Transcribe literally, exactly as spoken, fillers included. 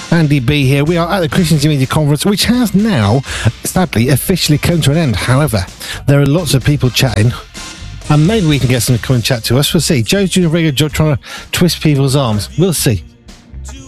Andy B here. We are at the Christian Media Conference, which has now, sadly, officially come to an end. However, there are lots of people chatting, and maybe we can get some to come and chat to us. We'll see. Joe's doing a regular job trying to twist people's arms. We'll see.